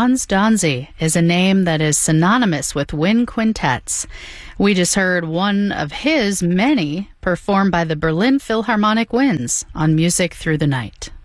Hans Donzi is a name that is synonymous with wind quintets. We just heard one of his many performed by the Berlin Philharmonic Winds on Music Through the Night.